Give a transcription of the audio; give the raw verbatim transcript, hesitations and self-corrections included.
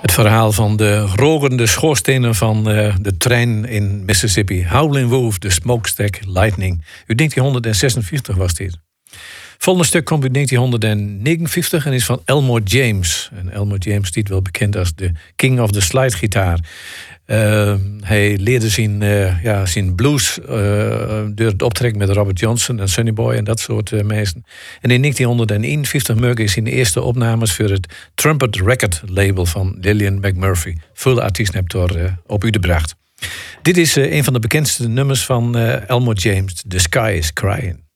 Het verhaal van de rokende schoorstenen van uh, de trein in Mississippi. Howlin' Wolf, de Smokestack Lightning. Uit negentien zesenvijftig was dit. Volgende stuk komt uit negentien negenenvijftig en is van Elmore James. En Elmore James is wel bekend als de King of the Slide-gitaar. Uh, hij leerde zijn, uh, ja, zijn blues uh, door het optrekken met Robert Johnson en Sonny Boy en dat soort uh, mensen. En in negentien eenenvijftig maakte hij zijn eerste opnames voor het Trumpet Record label van Lillian McMurphy. Veel artiesten hebt door uh, op u gebracht. Dit is uh, een van de bekendste nummers van uh, Elmore James, The Sky is Crying.